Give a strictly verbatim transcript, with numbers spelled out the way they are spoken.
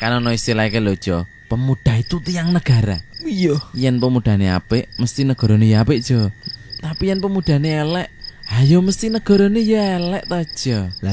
Kan ono istilah iki lho, Jo. Pemuda itu tiang negara. Iya. Yen pemudane apik, mesti negarane ya apik, Jo. Tapi yen pemudane elek, ayo mesti negarane ya elek ta, Jo. Lah